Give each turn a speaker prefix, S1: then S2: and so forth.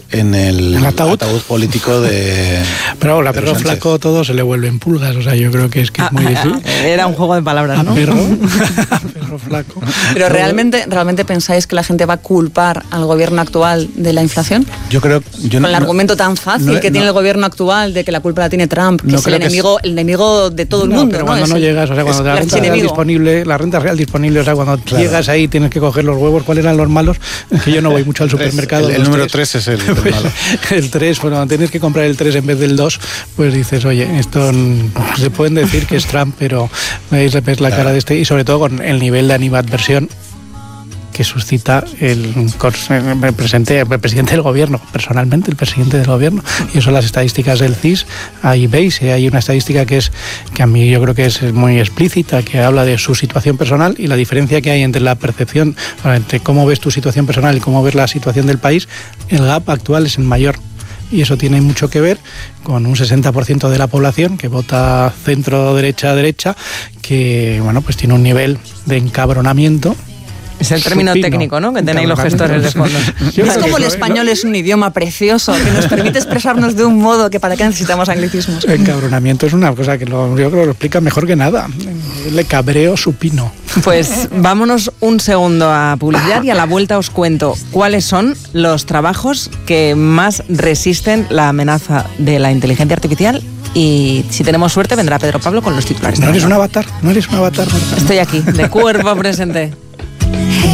S1: en el ataúd político de...
S2: Pero a Perro Flaco todo se le vuelven pulgas, o sea, yo creo que es muy difícil.
S3: Era un juego de palabras, ¿no?
S2: Perro Flaco.
S3: Pero ¿realmente pensáis que la gente va a culpar al gobierno actual de la inflación?
S1: Yo creo...
S3: Con el argumento tan fácil que tiene el gobierno actual de que la culpa la tiene Trump, que es el enemigo de todo el mundo.
S2: Pero cuando no llegas, o sea, cuando la renta real disponible, o sea, cuando llegas ahí tienes que coger los huevos. ¿Cuáles eran los malos? Es que yo no voy mucho al supermercado.
S1: El número 3 es el malo.
S2: El 3, bueno, tienes que comprar el 3 en vez del 2, pues dices, oye, esto se pueden decir que es Trump, pero veis la cara de este, y sobre todo con el nivel de animadversión que suscita el presidente del gobierno, personalmente el presidente del gobierno. Y eso, las estadísticas del CIS, ahí veis, hay una estadística que a mí yo creo que es muy explícita, que habla de su situación personal y la diferencia que hay entre la percepción, entre cómo ves tu situación personal y cómo ves la situación del país. El gap actual es el mayor. Y eso tiene mucho que ver con un 60% de la población que vota centro-derecha, que bueno, pues tiene un nivel de encabronamiento.
S3: Es el término técnico, ¿no? Que tenéis los gestores de fondos. Es como el español es un idioma precioso que nos permite expresarnos de un modo que para qué necesitamos anglicismos.
S2: Encabronamiento es una cosa que yo creo que lo explica mejor que nada. Le cabreo supino.
S3: Pues vámonos un segundo a publicidad y a la vuelta os cuento cuáles son los trabajos que más resisten la amenaza de la inteligencia artificial. Y si tenemos suerte vendrá Pedro Pablo con los titulares.
S2: No eres un avatar.
S3: Estoy aquí, de cuerpo presente.